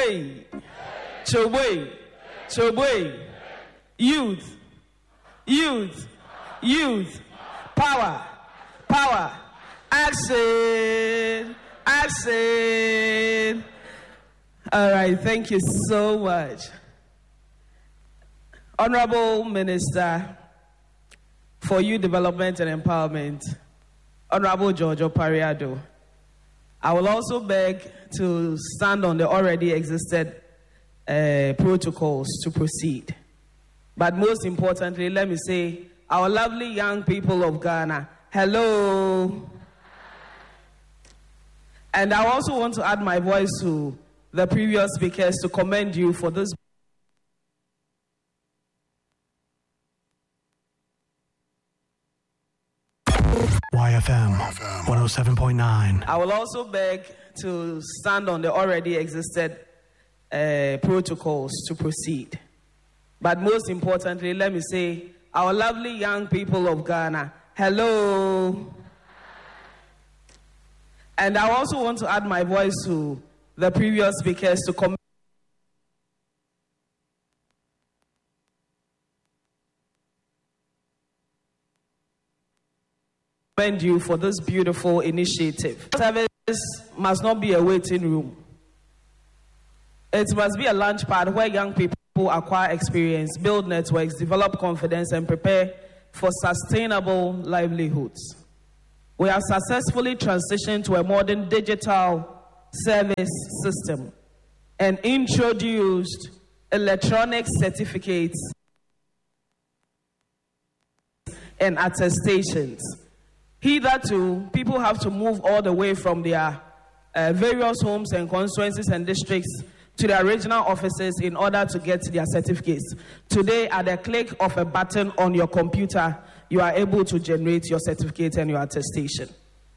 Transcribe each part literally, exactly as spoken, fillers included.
Chobwe, Chobwe, Chobwe, youth, youth, youth, power, power, action, action. All right, thank you so much. Honorable Minister for Youth Development and Empowerment, Honorable George Opare-Addo. I will also beg to stand on the already existed uh, protocols to proceed. But most importantly, let me say, our lovely young people of Ghana, hello. And I also want to add my voice to the previous speakers to commend you for this. Y F M one oh seven point nine. I will also beg to stand on the already existed uh, protocols to proceed. But most importantly, let me say, our lovely young people of Ghana, hello. And I also want to add my voice to the previous speakers to commend you for this beautiful initiative. Service must not be a waiting room. It must be a launch pad where young people acquire experience, build networks, develop confidence, and prepare for sustainable livelihoods. We have successfully transitioned to a modern digital service system and introduced electronic certificates and attestations. Hitherto, people have to move all the way from their uh, various homes and constituencies and districts to their regional offices in order to get their certificates. Today, at the click of a button on your computer, you are able to generate your certificate and your attestation.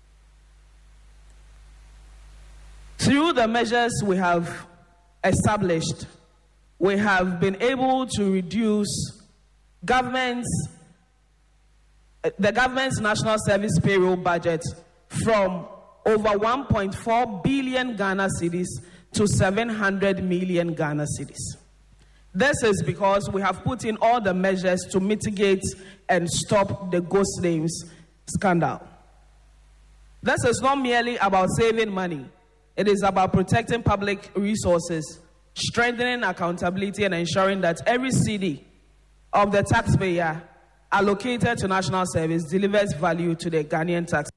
Through the measures we have established, we have been able to reduce government's the government's national service payroll budget from over one point four billion Ghana cedis to seven hundred million Ghana cedis. This is because we have put in all the measures to mitigate and stop the ghost names scandal. This is not merely about saving money. It is about protecting public resources, strengthening accountability, and ensuring that every cedi of the taxpayer allocated to national service delivers value to the Ghanaian tax.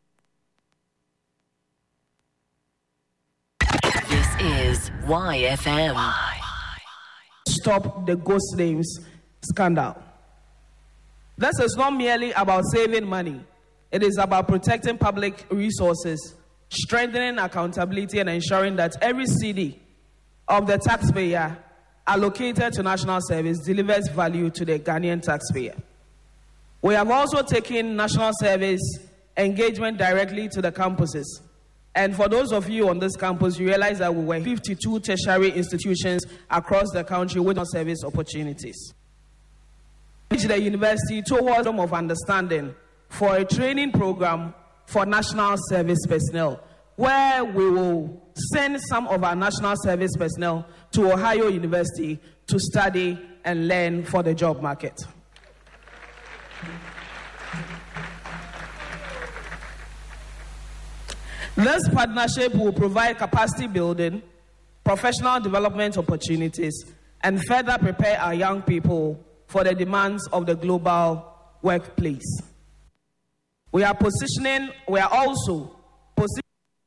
This is Y F M. Stop the ghost names scandal. This is not merely about saving money. It is about protecting public resources, strengthening accountability, and ensuring that every cedi of the taxpayer allocated to national service delivers value to the Ghanaian taxpayer. We have also taken national service engagement directly to the campuses. And for those of you on this campus, you realize that we were fifty-two tertiary institutions across the country with service opportunities. The university towards a of understanding for a training program for national service personnel, where we will send some of our national service personnel to Ohio University to study and learn for the job market. This partnership will provide capacity building, professional development opportunities, and further prepare our young people for the demands of the global workplace. We are positioning, we are also positioning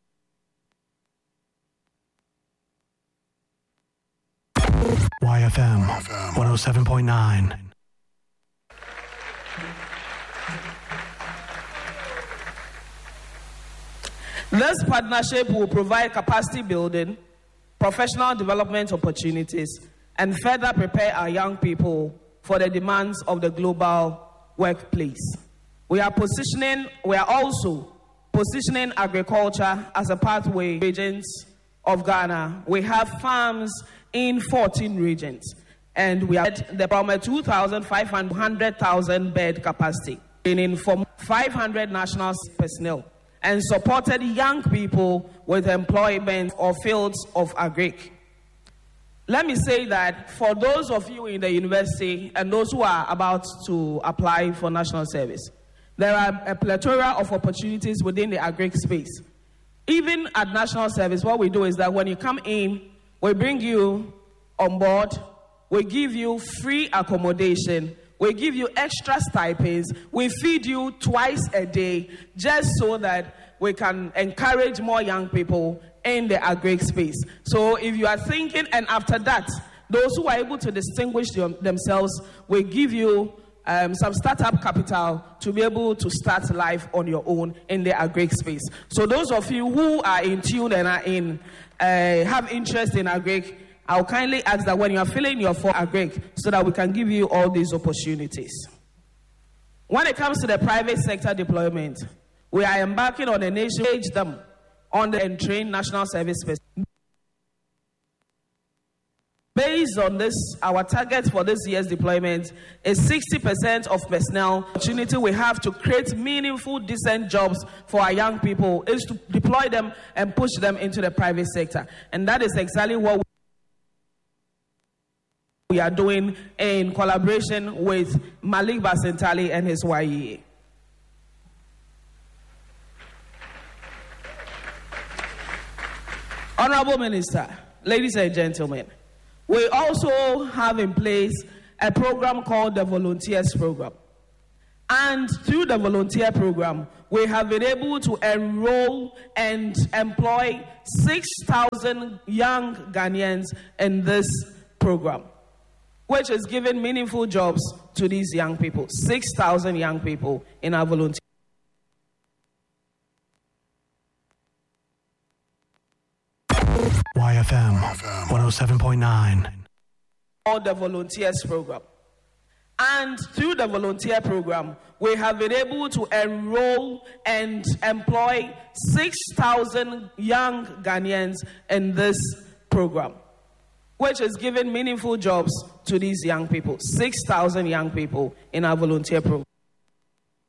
Y F M one oh seven point nine. This partnership will provide capacity building, professional development opportunities, and further prepare our young people for the demands of the global workplace. We are positioning, we are also positioning agriculture as a pathway regions of Ghana. We have farms in fourteen regions, and we are at the from a two thousand five hundred thousand bed capacity, meaning from five hundred national personnel, and supported young people with employment or fields of agric. let me say that for those of you in the university and those who are about to apply for national service, there are a plethora of opportunities within the agric space. Even at national service, what we do is that when you come in, we bring you on board, we give you free accommodation, we give you extra stipends, we feed you twice a day, just so that we can encourage more young people in the agric space. So if you are thinking, and after that, those who are able to distinguish them, themselves, we give you um, some startup capital to be able to start life on your own in the agric space. So those of you who are in tune and are in, uh, have interest in agric, I'll kindly ask that when you are filling your form agric, so that we can give you all these opportunities. When it comes to the private sector deployment, we are embarking on a nation age them on the trained national service personnel. Based on this, our target for this year's deployment is sixty percent of personnel. The opportunity we have to create meaningful, decent jobs for our young people is to deploy them and push them into the private sector. And that is exactly what we we are doing in collaboration with Malik Basentali and his Y E A. Honorable Minister, ladies and gentlemen, we also have in place a program called the Volunteers Program. And through the volunteer program, we have been able to enroll and employ six thousand young Ghanaians in this program, which is giving meaningful jobs to these young people. six thousand young people in our volunteer. Y F M one oh seven point nine. The Volunteers Program. And through the volunteer program, we have been able to enroll and employ six thousand young Ghanaians in this program, which is giving meaningful jobs to these young people. six thousand young people in our volunteer program.